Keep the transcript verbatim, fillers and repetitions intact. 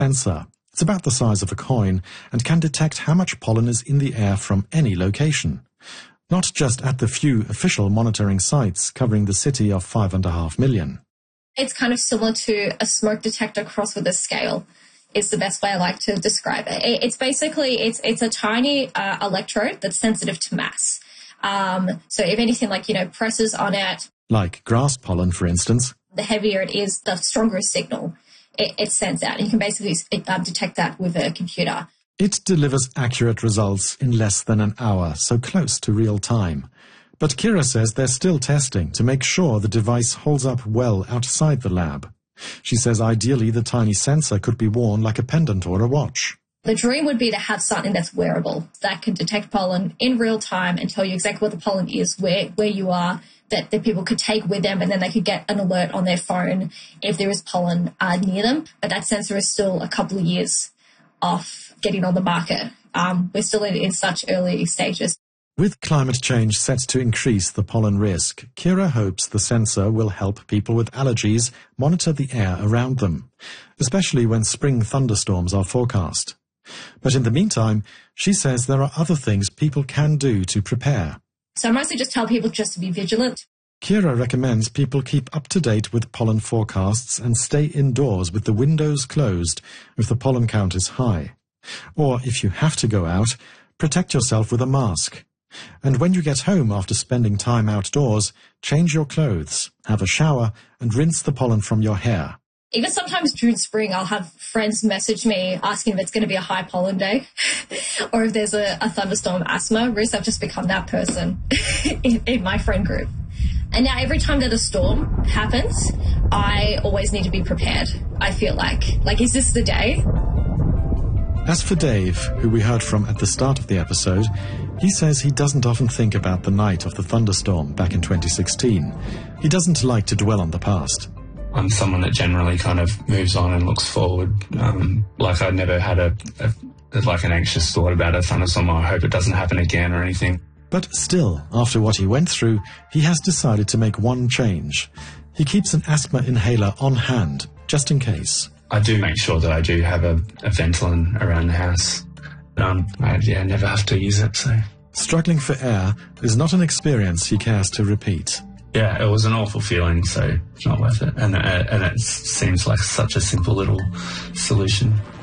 sensor. It's about the size of a coin and can detect how much pollen is in the air from any location. Not just at the few official monitoring sites covering the city of five and a half million. It's kind of similar to a smoke detector crossed with a scale, is the best way I like to describe it. It's basically, it's it's a tiny uh, electrode that's sensitive to mass. Um, so if anything like, you know, presses on it. Like grass pollen, for instance. The heavier it is, the stronger a signal it, it sends out. And you can basically it, uh, detect that with a computer. It delivers accurate results in less than an hour, so close to real time. But Kira says they're still testing to make sure the device holds up well outside the lab. She says ideally the tiny sensor could be worn like a pendant or a watch. The dream would be to have something that's wearable, that can detect pollen in real time and tell you exactly what the pollen is, where, where you are, that, that people could take with them, and then they could get an alert on their phone if there is pollen uh, near them. But that sensor is still a couple of years off getting on the market. Um, we're still in, in such early stages. With climate change set to increase the pollen risk, Kira hopes the sensor will help people with allergies monitor the air around them, especially when spring thunderstorms are forecast. But in the meantime, she says there are other things people can do to prepare. So I mostly just tell people just to be vigilant. Kira recommends people keep up to date with pollen forecasts and stay indoors with the windows closed if the pollen count is high. Or if you have to go out, protect yourself with a mask. And when you get home after spending time outdoors, change your clothes, have a shower, and rinse the pollen from your hair. Even sometimes during spring, I'll have friends message me asking if it's going to be a high pollen day or if there's a, a thunderstorm asthma risk. I've just become that person in, in my friend group. And now every time that a storm happens, I always need to be prepared, I feel like. Like, is this the day? As for Dave, who we heard from at the start of the episode, he says he doesn't often think about the night of the thunderstorm back in twenty sixteen. He doesn't like to dwell on the past. I'm someone that generally kind of moves on and looks forward. Um, like I never had a, a like an anxious thought about a thunderstorm. I hope it doesn't happen again or anything. But still, after what he went through, he has decided to make one change. He keeps an asthma inhaler on hand, just in case. I do make sure that I do have a, a Ventolin around the house. But um, I yeah, never have to use it, so... Struggling for air is not an experience he cares to repeat. Yeah, it was an awful feeling, so it's not worth it. And, uh, and it seems like such a simple little solution.